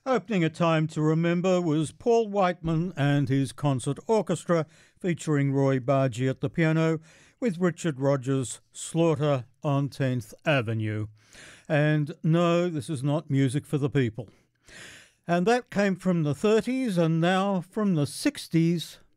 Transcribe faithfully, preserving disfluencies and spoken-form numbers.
Opening A Time to Remember was Paul Whiteman and his concert orchestra featuring Roy Bargee at the piano with Richard Rogers' Slaughter on tenth Avenue. And no, this is not music for the people. And that came from the thirties, and now from the sixties,